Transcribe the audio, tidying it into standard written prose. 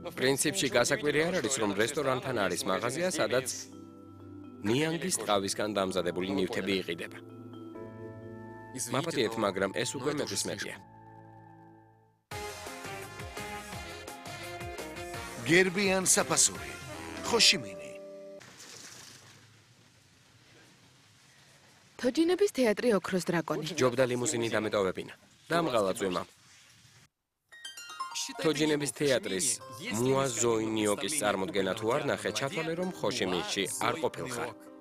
პრინციპში გასაკვირი არ არის, რომ რესტორანთან არის მაღაზია, სადაც ნიანგის ტყავისგან დამზადებული ნივთები იყიდება. მაპატიეთ, მაგრამ ეს უკვე მეტისმეტია. გერბიან საფასური. ხოშიმინი. თოჯინების თეატრი ოქროს დრაკონი. ჯობდა ლიმუზინი დამეტოვებინა. დამღალა წვიმამ. თოჯინების თეატრის მუაზოინიოკის წარმოდგენა თუ არ ნახე, ჩათვალე, რომ ხოშიმინში არ ყოფილხარ.